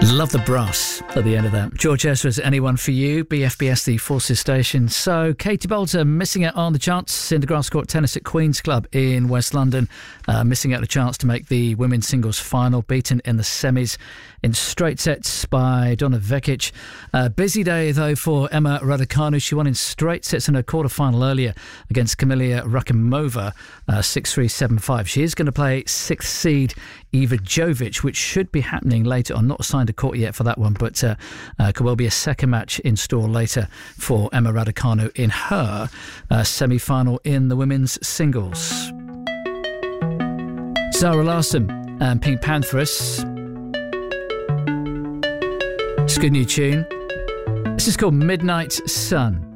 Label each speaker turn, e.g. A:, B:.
A: Love the brass at the end of that. George Ezra's Anyone for You, BFBS, the Forces Station. So, Katie Boulter missing out on the chance in the grass court tennis at Queen's Club in West London. Missing out a chance to make the women's singles final, beaten in the semis in straight sets by Donna Vekic. Busy day, though, for Emma Raducanu. She won in straight sets in her quarter-final earlier against Kamila Rakimova, 6-3, 7-5. She is going to play 6th seed Eva Jovic, which should be happening later on. Not signed a court yet for that one, but could well be a second match in store later for Emma Raducanu in her semi-final in the women's singles. Zara Larsson and Pink Pantheress. It's a good new tune. This is called Midnight Sun.